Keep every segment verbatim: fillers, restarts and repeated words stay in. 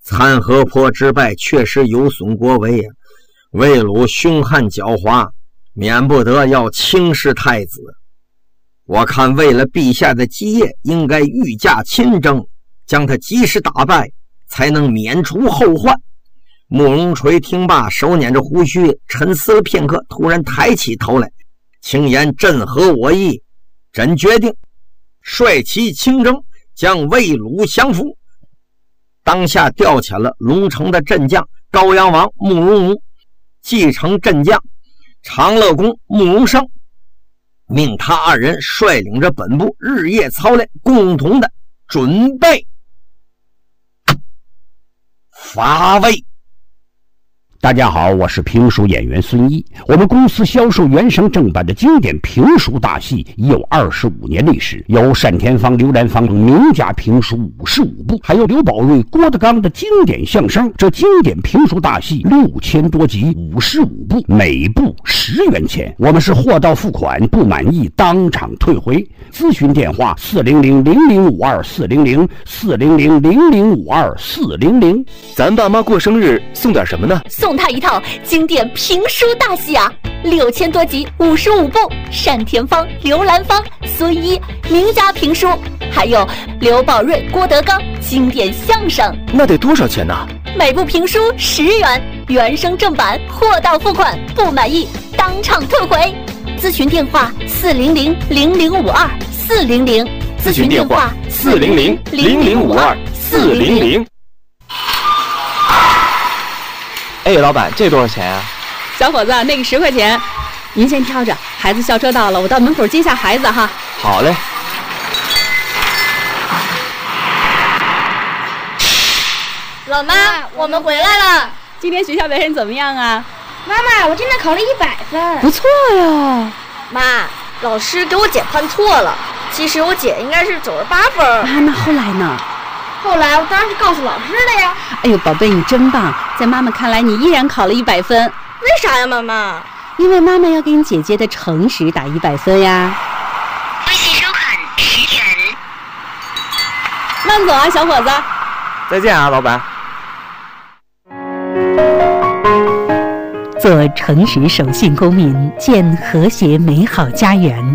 参合坡之败确实有损国威啊！魏鲁凶悍狡猾，免不得要轻视太子。我看为了陛下的基业，应该御驾亲征，将他及时打败，才能免除后患。慕容垂听罢，手捻着胡须，沉思了片刻，突然抬起头来，轻言：“朕合我意，朕决定率其亲征，将魏鲁降服。”当下调遣了龙城的镇将高阳王慕容武，继承镇将长乐公慕容生，命他二人率领着本部日夜操练，共同的准备发威。 大家好，我是评书演员孙一。我们公司销售原声正版的经典评书大戏已有二十五年历史，有单田芳、刘兰芳名家评书五十五部，还有刘宝瑞、郭德纲的经典相声。这经典评书大戏六千多集，五十五部，每部十元钱。我们是货到付款，不满意当场退回。咨询电话：四零零零零五二四零零四零零零零五二四零零。 咱爸妈过生日送点什么呢？ 送他一套经典评书大戏啊，六千多集，五十五部，单田芳、刘兰芳、孙一名家评书，还有刘宝瑞、郭德纲经典相声。 那得多少钱呢？ 每部评书十元，原声正版，货到付款，不满意当场退回。咨询电话：四零零零零五二四零零。 咨询电话：四零零零零五二四零零。哎，老板，这多少钱啊？ 小伙子，那个十块钱，您先挑着。孩子校车到了，我到门口接下孩子哈。 好嘞。 老妈，我们回来了。 今天学校表现怎么样啊？ 妈妈，我今天考了一百分。 不错呀。 妈，老师给我姐判错了，其实我姐应该是九十八分。 啊，那后来呢？ 后来我当然是告诉老师的呀。 哎呦，宝贝，你真棒！在妈妈看来，你依然考了一百分。 为啥呀，妈妈？ 因为妈妈要给你姐姐的诚实打一百分呀。 微信收款十元。 慢走啊，小伙子。 再见啊，老板。 做诚实守信公民，建和谐美好家园。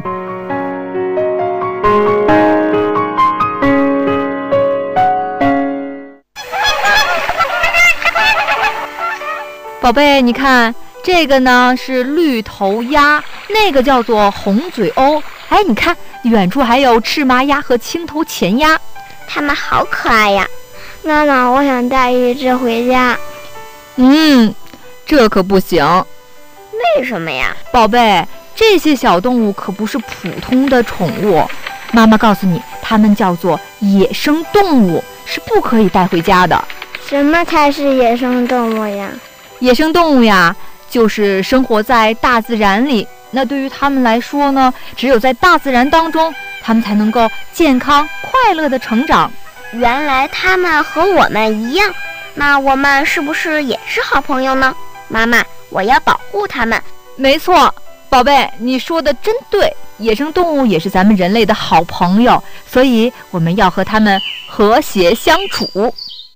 宝贝，你看这个呢是绿头鸭，那个叫做红嘴鸥。哎，你看远处还有赤麻鸭和青头前鸭， 它们好可爱呀！妈妈，我想带一只回家。 嗯，这可不行。 为什么呀？ 宝贝，这些小动物可不是普通的宠物。妈妈告诉你，它们叫做野生动物，是不可以带回家的。 什么才是野生动物呀？ 野生动物呀，就是生活在大自然里。那对于他们来说呢，只有在大自然当中，他们才能够健康快乐的成长。 原来他们和我们一样，那我们是不是也是好朋友呢？妈妈，我要保护他们。 没错，宝贝，你说的真对，野生动物也是咱们人类的好朋友，所以我们要和他们和谐相处。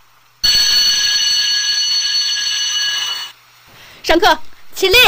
上课，起立。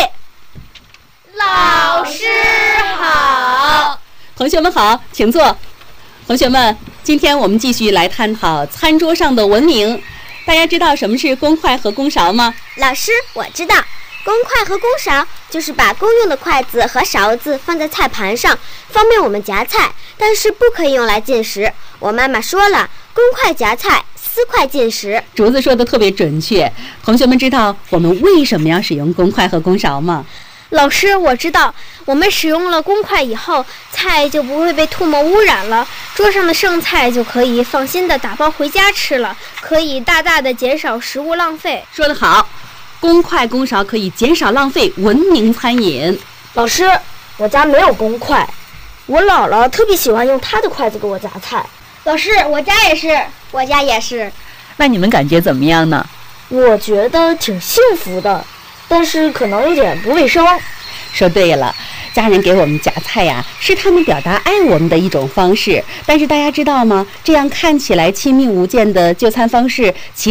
老师好。 同学们好，请坐。同学们，今天我们继续来探讨餐桌上的文明。大家知道什么是公筷和公勺吗？ 老师，我知道，公筷和公勺就是把公用的筷子和勺子放在菜盘上，方便我们夹菜，但是不可以用来进食。我妈妈说了，公筷夹菜，私筷进食。 竹子说的特别准确。同学们知道我们为什么要使用公筷和公勺吗？ 老师，我知道，我们使用了公筷以后，菜就不会被唾沫污染了，桌上的剩菜就可以放心的打包回家吃了，可以大大的减少食物浪费。 说得好，公筷公勺可以减少浪费，文明餐饮。 老师，我家没有公筷，我姥姥特别喜欢用她的筷子给我夹菜。老师，我家也是， 我家也是。 那你们感觉怎么样呢？ 我觉得挺幸福的，但是可能有点不卫生。 说对了，家人给我们夹菜呀，是他们表达爱我们的一种方式。但是大家知道吗？这样看起来亲密无间的就餐方式，其